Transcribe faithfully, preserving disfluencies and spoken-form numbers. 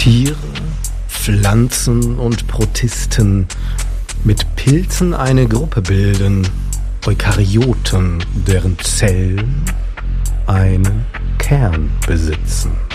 Tiere, Pflanzen und Protisten mit Pilzen eine Gruppe bilden, Eukaryoten, deren Zellen einen Kern besitzen.